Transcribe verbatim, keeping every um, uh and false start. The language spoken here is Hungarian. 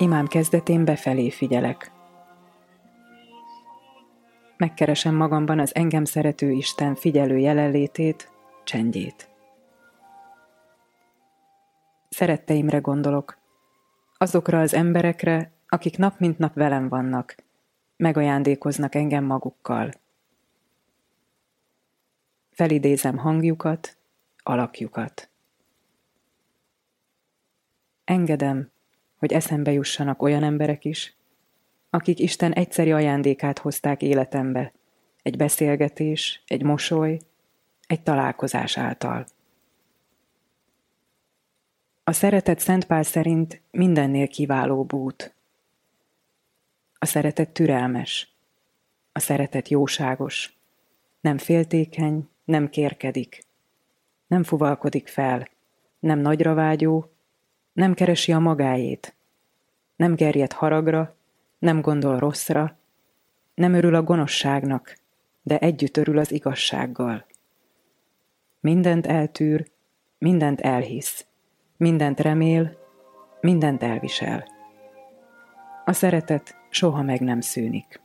Imám kezdetén befelé figyelek. Megkeresem magamban az engem szerető Isten figyelő jelenlétét, csendjét. Szeretteimre gondolok, azokra az emberekre, akik nap mint nap velem vannak, megajándékoznak engem magukkal. Felidézem hangjukat, alakjukat. Engedem, hogy eszembe jussanak olyan emberek is, akik Isten egyszeri ajándékát hozták életembe, egy beszélgetés, egy mosoly, egy találkozás által. A szeretet Szent Pál szerint mindennél kiválóbb út. A szeretet türelmes, a szeretet jóságos, nem féltékeny, nem kérkedik, nem fuvalkodik fel, nem nagyra vágyó, nem keresi a magáét, nem gerjed haragra, nem gondol rosszra, nem örül a gonoszságnak, de együtt örül az igazsággal. Mindent eltűr, mindent elhisz, mindent remél, mindent elvisel. A szeretet soha meg nem szűnik.